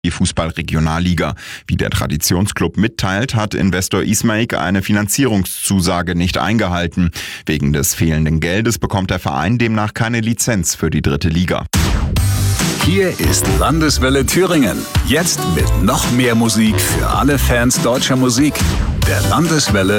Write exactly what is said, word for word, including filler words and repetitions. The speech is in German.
Die Fußball-Regionalliga. Wie der Traditionsclub mitteilt, hat Investor Ismaik eine Finanzierungszusage nicht eingehalten. Wegen des fehlenden Geldes bekommt der Verein demnach keine Lizenz für die dritte Liga. Hier ist Landeswelle Thüringen. Jetzt mit noch mehr Musik für alle Fans deutscher Musik. Der Landeswelle